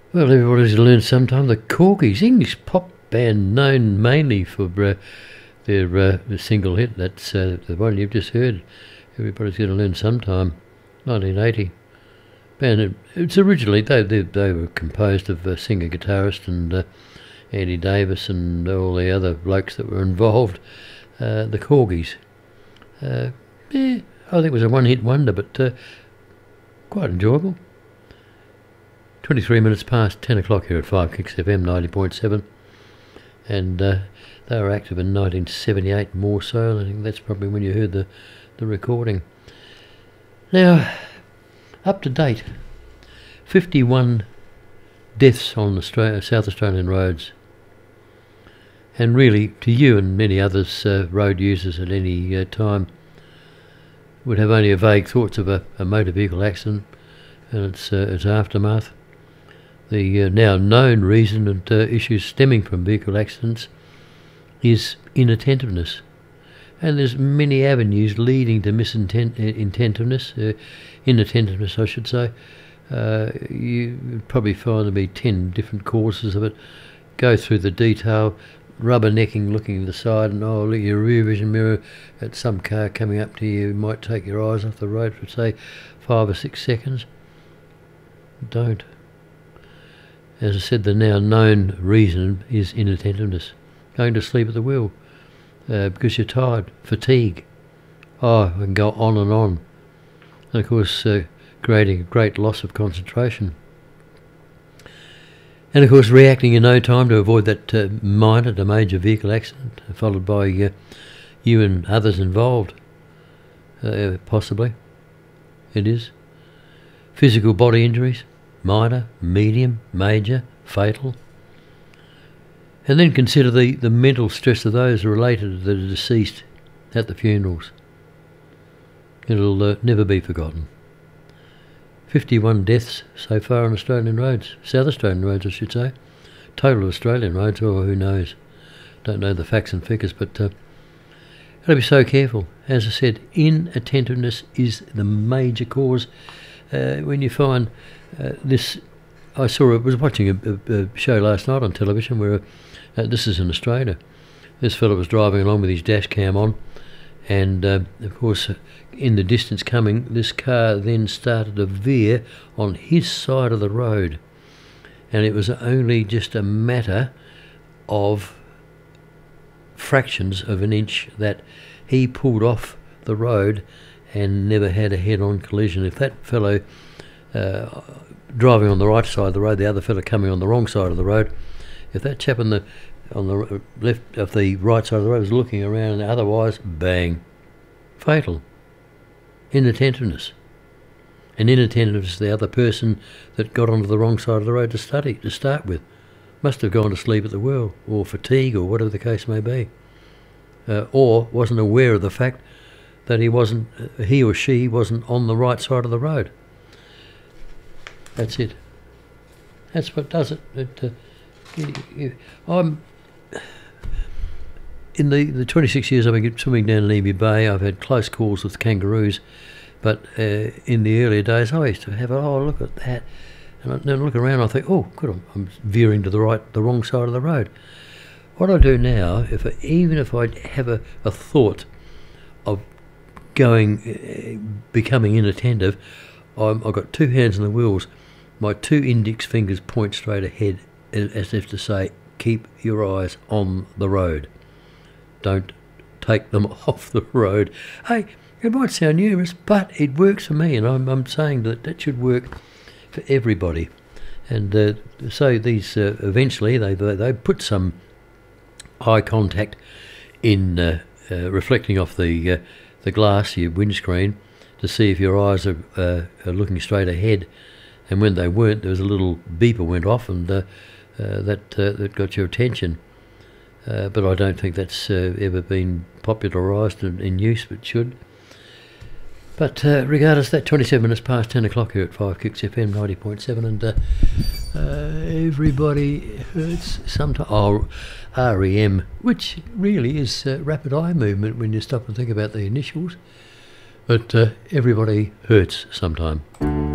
Well, everybody's learned sometime. The Corgis, English pop band known mainly for their single hit. That's the one you've just heard. Everybody's going to learn sometime. 1980. Band. It's originally they were composed of singer guitarist and Andy Davis and all the other blokes that were involved. The Corgis. Yeah, I think it was a one-hit wonder, but quite enjoyable. 23 minutes past 10 o'clock here at 5 Kicks FM 90.7, and they were active in 1978 more so. I think that's probably when you heard the recording. Now, up to date, 51 deaths on South Australian roads, and really to you and many others road users at any time would have only a vague thoughts of a motor vehicle accident and its aftermath. The now known reason and issues stemming from vehicle accidents is inattentiveness, and there's many avenues leading to inattentiveness I should say. You probably find there be 10 different causes of it. Go through the detail, rubbernecking, looking to the side, and look at your rear vision mirror at some car coming up to you, might take your eyes off the road for say 5 or 6 seconds. Don't. As I said, the now known reason is inattentiveness. Going to sleep at the wheel because you're tired, fatigue. I can go on and on. And of course, creating a great loss of concentration. And of course, reacting in no time to avoid that minor to major vehicle accident, followed by you and others involved. Possibly. It is. Physical body injuries. Minor, medium, major, fatal. And then consider the mental stress of those related to the deceased at the funerals. It'll never be forgotten. 51 deaths so far on Australian roads, South Australian roads I should say. Total Australian roads, or who knows. Don't know the facts and figures, but gotta be so careful. As I said, inattentiveness is the major cause. When you find this, I was watching a show last night on television where, this is in Australia, this fellow was driving along with his dash cam on, and of course in the distance coming, this car then started to veer on his side of the road, and it was only just a matter of fractions of an inch that he pulled off the road and never had a head-on collision. If that fellow driving on the right side of the road, the other fellow coming on the wrong side of the road, if that chap on the left of the right side of the road was looking around and otherwise, bang, fatal. Inattentiveness. And inattentiveness, the other person that got onto the wrong side of the road to start with, must have gone to sleep at the wheel, or fatigue, or whatever the case may be, or wasn't aware of the fact that he or she wasn't on the right side of the road. That's it. That's what does it. I'm in the 26 years I've been swimming down in Emu Bay. I've had close calls with kangaroos, but in the earlier days I used to have look at that, and then look around. And I think, oh, good, I'm veering to the wrong side of the road. What I do now, even if I have a thought of becoming inattentive, I've got two hands on the wheels. My two index fingers point straight ahead, as if to say, keep your eyes on the road. Don't take them off the road. Hey, it might sound humorous, but it works for me, and I'm saying that should work for everybody. And so these eventually they put some eye contact in reflecting off the glass, your windscreen, to see if your eyes are looking straight ahead. And when they weren't, there was a little beeper went off, and that got your attention. But I don't think that's ever been popularised in use, but should. But regardless, that 27 minutes past 10 o'clock here at 5 Kicks FM 90.7, and everybody hurts sometimes. Oh, REM, which really is rapid eye movement when you stop and think about the initials. But everybody hurts sometime.